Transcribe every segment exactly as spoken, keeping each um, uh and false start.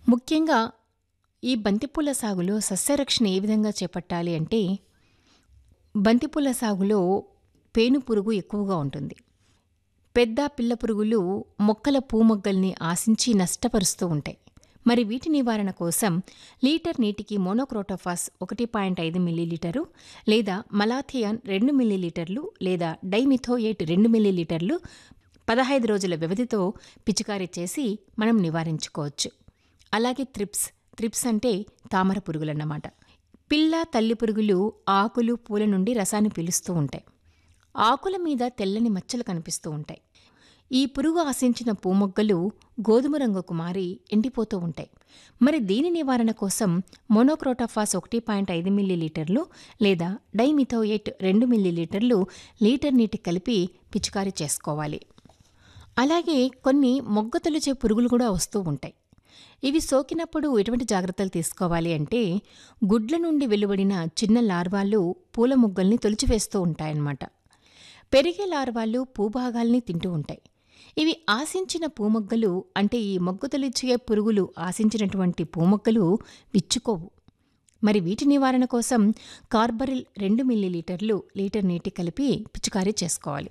ముఖ్యంగా ఈ బంతిపూల సాగులో సస్యరక్షణ ఏ విధంగా చేపట్టాలి అంటే, బంతిపూల సాగులో పేను పురుగు ఎక్కువగా ఉంటుంది. పెద్ద పిల్ల పురుగులు మొక్కల పూమొగ్గల్ని ఆశించి నష్టపరుస్తూ ఉంటాయి. మరి వీటి నివారణ కోసం లీటర్ నీటికి మోనోక్రోటోఫాస్ ఒకటి పాయింట్ ఐదు మిల్లీలీటరు లేదా మలాథియాన్ రెండు మిల్లీలీటర్లు లేదా డైమిథోయేట్ రెండు మిల్లీలీటర్లు పదహైదు రోజుల వ్యవధితో పిచికారీ చేసి మనం నివారించుకోవచ్చు. అలాగే త్రిప్స్ త్రిప్స్ అంటే తామర పురుగులన్నమాట. పిల్ల తల్లి పురుగులు ఆకులు పూల నుండి రసాన్ని పీలుస్తూ ఉంటాయి. ఆకుల మీద తెల్లని మచ్చలు కనిపిస్తూ ఉంటాయి. ఈ పురుగు ఆశించిన పూమొగ్గలు గోధుమ రంగుకు మారి ఎండిపోతూ ఉంటాయి. మరి దీని నివారణ కోసం మోనోక్రోటోఫాస్ ఒకటి పాయింట్ ఐదు మిల్లీలీటర్లు లేదా డైమిథోయేట్ రెండు మిల్లీలీటర్లు లీటర్ నీటి కలిపి పిచికారీ చేసుకోవాలి. అలాగే కొన్ని మొగ్గ తొలిచే పురుగులు కూడా వస్తూ ఉంటాయి. ఇవి సోకినప్పుడు ఎటువంటి జాగ్రత్తలు తీసుకోవాలి అంటే, గుడ్ల నుండి వెలువడిన చిన్న లార్వాలు పూల మొగ్గల్ని తొలిచివేస్తూ ఉంటాయన్నమాట. పెరిగే లార్వాలు పూభాగాల్ని తింటూ ఉంటాయి. ఇవి ఆశించిన పూమొగ్గలు అంటే ఈ మొగ్గ తొలిచే పురుగులు ఆశించినటువంటి పూమొగ్గలు విచ్చుకోవు. మరి వీటి నివారణ కోసం కార్బరిల్ రెండు మిల్లీలీటర్లు లీటర్ నీటి కలిపి పిచికారీ చేసుకోవాలి.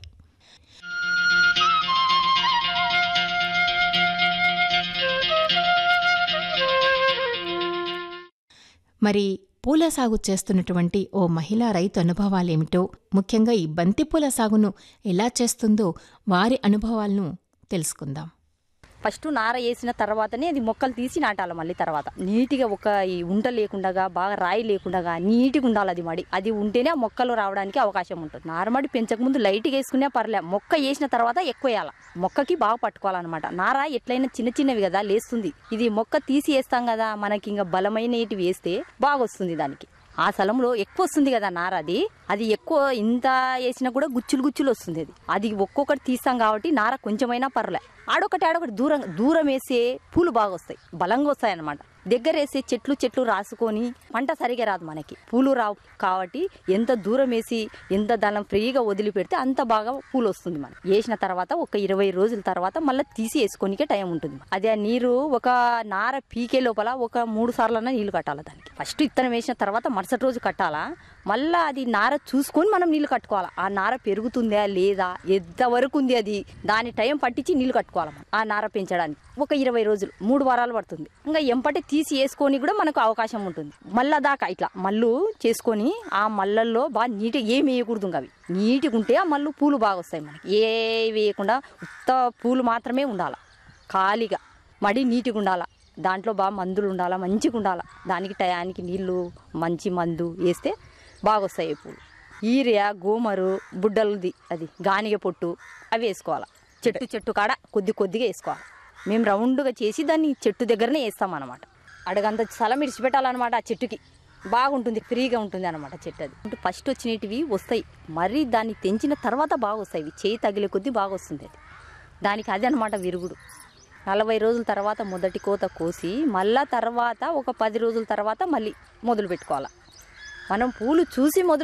మరి పూల సాగు చేస్తున్నటువంటి ఓ మహిళా రైతు అనుభవాలేమిటో, ముఖ్యంగా ఈ బంతిపూల సాగును ఎలా చేస్తుందో వారి అనుభవాలను తెలుసుకుందాం. ఫస్ట్ నార వేసిన తర్వాతనే అది మొక్కలు తీసి నాటాలి. మళ్ళీ తర్వాత నీట్గా ఒక ఈ ఉంట లేకుండా బాగా రాయి లేకుండా నీట్గా ఉండాలి. అది మడి అది ఉంటేనే ఆ మొక్కలు రావడానికి అవకాశం ఉంటుంది. నారమడి పెంచక ముందు లైట్గా వేసుకునే పర్లే, మొక్క వేసిన తర్వాత ఎక్కువ వేయాలి. మొక్కకి బాగా పట్టుకోవాలన్నమాట. నార ఎట్లయినా చిన్న చిన్నవి కదా లేస్తుంది. ఇది మొక్క తీసి వేస్తాం కదా, మనకి ఇంకా బలమైన ఇటు వేస్తే బాగా వస్తుంది. దానికి ఆ స్థలంలో ఎక్కువ వస్తుంది కదా నార. అది అది ఎక్కువ ఇంత వేసినా కూడా గుచ్చులు గుచ్చులు వస్తుంది. అది అది ఒక్కొక్కటి తీస్తాం కాబట్టి నార కొంచెమైనా పర్లే. ఆడొకటి ఆడొకటి దూరం దూరం వేసే పూలు బాగా వస్తాయి, బలంగా వస్తాయి అన్నమాట. దగ్గర వేసే చెట్లు చెట్లు రాసుకొని పంట సరిగా రాదు, మనకి పూలు రావు. కాబట్టి ఎంత దూరం వేసి ఎంత దానం ఫ్రీగా వదిలిపెడితే అంత బాగా పూలు వస్తుంది. మనం వేసిన తర్వాత ఒక ఇరవై రోజుల తర్వాత మళ్ళీ తీసి వేసుకోనికే టైం ఉంటుంది. అదే ఆ నీరు ఒక నార పీకే లోపల ఒక మూడు సార్లన్నా నీళ్లు కట్టాలి. దానికి ఫస్ట్ ఇత్తనం వేసిన తర్వాత మరుసటి రోజు కట్టాలా. మళ్ళీ అది నార చూసుకొని మనం నీళ్లు కట్టుకోవాలి. ఆ నార పెరుగుతుందా లేదా, ఎంతవరకు ఉంది అది, దాని టైం పట్టించి నీళ్లు కట్టుకోవాలి. ఆ నార పెంచడానికి ఒక ఇరవై రోజులు మూడు వారాలు పడుతుంది. ఇంకా ఎంపటి తీసి వేసుకొని కూడా మనకు అవకాశం ఉంటుంది. మళ్ళా దాకా ఇట్లా మళ్ళు చేసుకొని ఆ మళ్ళల్లో బాగా నీట్గా ఏమి వేయకూడదు. అవి నీట్గా ఉంటే ఆ మళ్ళు పూలు బాగా వస్తాయి. మనకి ఏ వేయకుండా ఉత్త పూలు మాత్రమే ఉండాలి. ఖాళీగా మడి నీట్గా ఉండాలా. దాంట్లో బాగా మందులు ఉండాలా, మంచిగా ఉండాలా. దానికి టయానికి నీళ్లు మంచి మందు వేస్తే బాగా వస్తాయి పూలు. ఈరియా గోమరు బుడ్డలది అది గానిగ పొట్టు అవి వేసుకోవాలి. చెట్టు చెట్టు కాడ కొద్ది కొద్దిగా వేసుకోవాలి. మేము రౌండ్గా చేసి దాన్ని చెట్టు దగ్గరనే వేస్తామన్నమాట. అడగంత స్థలం ఇడిచిపెట్టాలన్నమాట. ఆ చెట్టుకి బాగుంటుంది, ఫ్రీగా ఉంటుంది అనమాట చెట్టు. అది అంటే ఫస్ట్ వచ్చినవి వస్తాయి, మరీ దాన్ని తెంచిన తర్వాత బాగా వస్తాయి. చేయి తగిలే కొద్దీ బాగా వస్తుంది. అది దానికి అది అనమాట విరుగుడు. నలభై రోజుల తర్వాత మొదటి కోత కోసి మళ్ళా తర్వాత ఒక పది రోజుల తర్వాత మళ్ళీ మొదలు పెట్టుకోవాలి. మనం పూలు చూసి మొదలు